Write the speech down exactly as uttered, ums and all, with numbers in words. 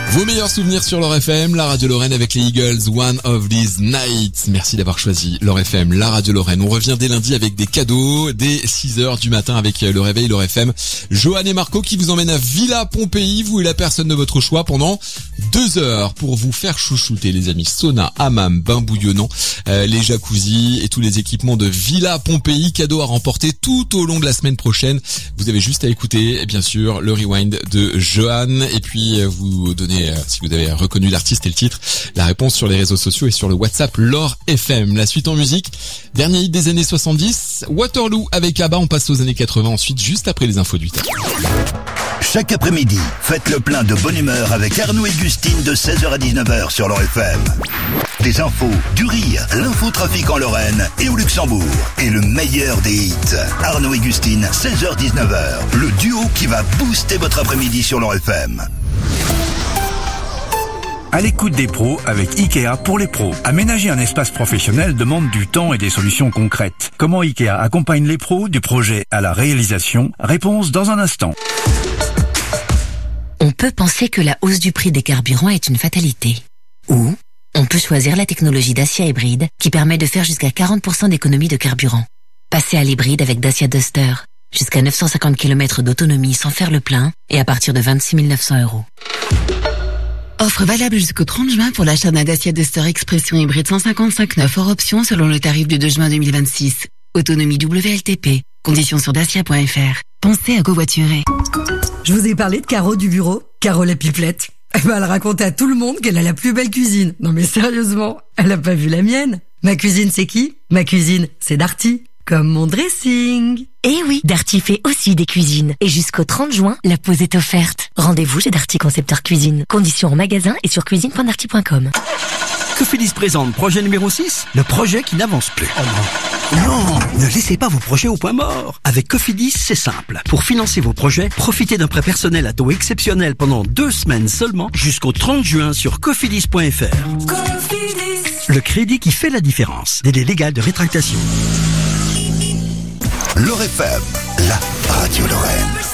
Vos meilleurs souvenirs sur l'Or F M, la radio Lorraine avec les Eagles, One of These Nights. Merci d'avoir choisi l'Or F M, la radio Lorraine. On revient dès lundi avec des cadeaux, dès six heures du matin avec le réveil l'Or F M. Johan et Marco qui vous emmènent à Villa Pompéi, vous et la personne de votre choix pendant deux heures pour vous faire chouchouter les amis. Sauna, hammam, bain bouillonnant, euh, les jacuzzi et tous les équipements de Villa Pompéi. Cadeaux à remporter tout au long de la semaine prochaine. Vous avez juste à écouter, bien sûr, le rewind de Johan et puis vous donnez, si vous avez reconnu l'artiste et le titre, la réponse sur les réseaux sociaux et sur le WhatsApp l'Or F M. La suite en musique, dernier hit des années soixante-dix, Waterloo avec ABBA. On passe aux années quatre-vingts ensuite, juste après les infos de huit heures. Chaque après-midi, faites le plein de bonne humeur avec Arnaud et Gustine de seize heures à dix-neuf heures sur l'Or F M. Des infos, du rire, l'infotrafic en Lorraine et au Luxembourg. Et le meilleur des hits. Arnaud et Gustine, seize heures dix-neuf heures. Le duo qui va booster votre après-midi sur l'Or F M. À l'écoute des pros avec Ikea pour les pros. Aménager un espace professionnel demande du temps et des solutions concrètes. Comment Ikea accompagne les pros du projet à la réalisation? Réponse dans un instant. On peut penser que la hausse du prix des carburants est une fatalité. Ou on peut choisir la technologie Dacia hybride qui permet de faire jusqu'à quarante pour cent d'économie de carburant. Passez à l'hybride avec Dacia Duster. Jusqu'à neuf cent cinquante kilomètres d'autonomie sans faire le plein et à partir de vingt-six mille neuf cents euros. Offre valable jusqu'au trente juin pour l'achat d'un Dacia Duster Expression hybride cent cinquante-cinq neuf hors option selon le tarif du deux juin deux mille vingt-six. Autonomie W L T P. Conditions sur dacia point f r. Pensez à covoiturer. Je vous ai parlé de Caro du bureau, Caro la pipelette. Eh ben, elle raconte à tout le monde qu'elle a la plus belle cuisine. Non mais sérieusement, elle a pas vu la mienne. Ma cuisine c'est qui? Ma cuisine c'est Darty. Comme mon dressing. Eh oui, Darty fait aussi des cuisines. Et jusqu'au trente juin, la pause est offerte. Rendez-vous chez Darty Concepteur Cuisine. Conditions en magasin et sur cuisine point darty point com. Cofidis présente projet numéro six, le projet qui n'avance plus. Oh non. non, ne laissez pas vos projets au point mort. Avec Cofidis, c'est simple. Pour financer vos projets, profitez d'un prêt personnel à taux exceptionnel pendant deux semaines seulement jusqu'au trente juin sur cofidis point f r. Cofidis. Le crédit qui fait la différence. Délai légal de rétractation. L'Or F M, la radio Lorraine.